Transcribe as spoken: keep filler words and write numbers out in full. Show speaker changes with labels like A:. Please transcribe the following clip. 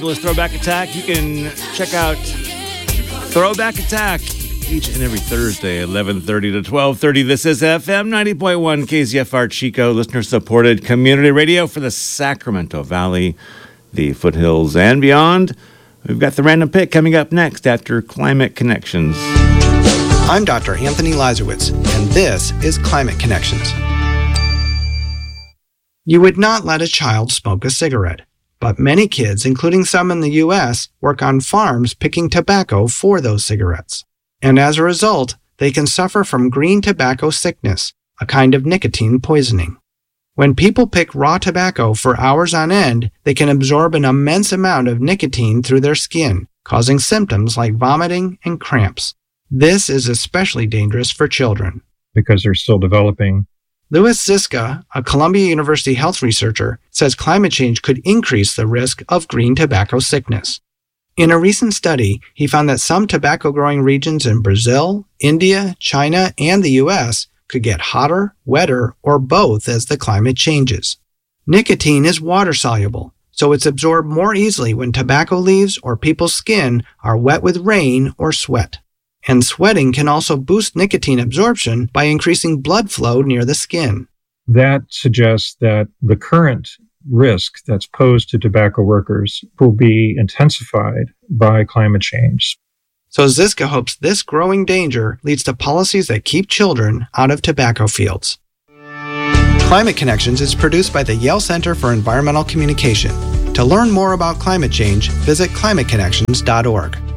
A: With Throwback Attack, you can check out Throwback Attack each and every Thursday, eleven thirty to twelve thirty. This is F M ninety point one K Z F R Chico, listener-supported community radio for the Sacramento Valley, the foothills, and beyond. We've got the random pick coming up next after Climate Connections.
B: I'm Doctor Anthony Lazarowitz, and this is Climate Connections. You would not let a child smoke a cigarette. But many kids, including some in the U S, work on farms picking tobacco for those cigarettes. And as a result, they can suffer from green tobacco sickness, a kind of nicotine poisoning. When people pick raw tobacco for hours on end, they can absorb an immense amount of nicotine through their skin, causing symptoms like vomiting and cramps. This is especially dangerous for children.
C: Because they're still developing.
B: Louis Ziska, a Columbia University health researcher, says climate change could increase the risk of green tobacco sickness. In a recent study, he found that some tobacco-growing regions in Brazil, India, China, and the U S could get hotter, wetter, or both as the climate changes. Nicotine is water-soluble, so it's absorbed more easily when tobacco leaves or people's skin are wet with rain or sweat. And sweating can also boost nicotine absorption by increasing blood flow near the skin.
C: That suggests that the current risk that's posed to tobacco workers will be intensified by climate change.
B: So Ziska hopes this growing danger leads to policies that keep children out of tobacco fields. Climate Connections is produced by the Yale Center for Environmental Communication. To learn more about climate change, visit climate connections dot org.